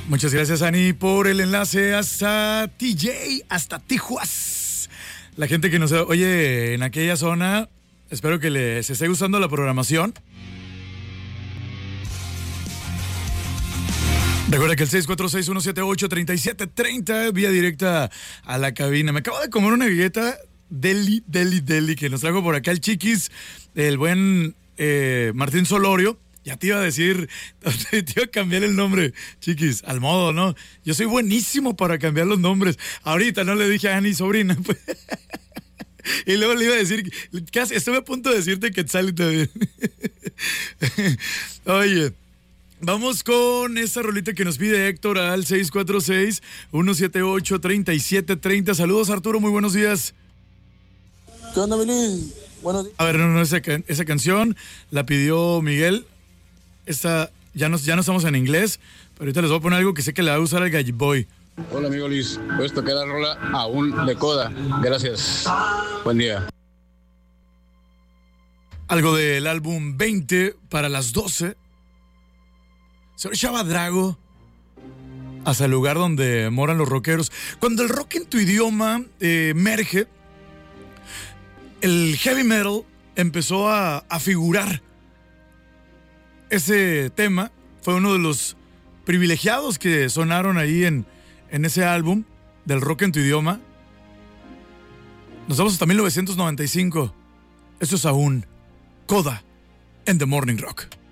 Muchas gracias, Ani, por el enlace hasta TJ, hasta Tijuas. La gente que nos oye en aquella zona, espero que les esté gustando la programación. Recuerda que el 646-178-3730, vía directa a la cabina. Me acabo de comer una galleta deli, que nos trajo por acá el Chiquis, el buen Martín Solorio. Ya te iba a decir, te iba a cambiar el nombre, Chiquis, al modo, ¿no? Yo soy buenísimo para cambiar los nombres. Ahorita no le dije a Ani, sobrina, pues. Y luego le iba a decir, casi estuve a punto de decirte Quetzal también. Oye, vamos con esa rolita que nos pide Héctor al 646-178-3730. Saludos, Arturo, muy buenos días. ¿Qué onda, Billy? Buenos días. A ver, no, esa canción la pidió Miguel. Esta ya no estamos en inglés, pero ahorita les voy a poner algo que sé que le va a usar al Galliboy. Hola, amigo Luis. Puedes tocar la rola aún de Coda. Gracias. Buen día. Algo del álbum 20 para las 12. Se llama Drago. Hasta el lugar donde moran los rockeros. Cuando el rock en tu idioma emerge, el heavy metal empezó a figurar. Ese tema fue uno de los privilegiados que sonaron ahí en ese álbum del rock en tu idioma. Nos vamos hasta 1995. Esto es aún Coda en The Morning Rock.